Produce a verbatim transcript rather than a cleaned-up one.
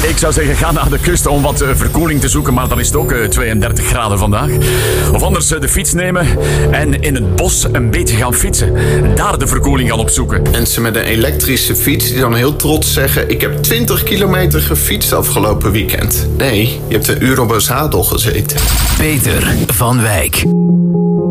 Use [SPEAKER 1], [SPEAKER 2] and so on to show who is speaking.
[SPEAKER 1] Ik zou zeggen, ga naar de kust om wat uh, verkoeling te zoeken, maar dan is het ook uh, tweeëndertig graden vandaag. Of anders uh, de fiets nemen en in het bos een beetje gaan fietsen. Daar de verkoeling gaan opzoeken.
[SPEAKER 2] Mensen met een elektrische fiets die dan heel trots zeggen... ik heb twintig kilometer gefietst afgelopen weekend. Nee, je hebt een uur op een zadel gezeten.
[SPEAKER 3] Peter van Wijk.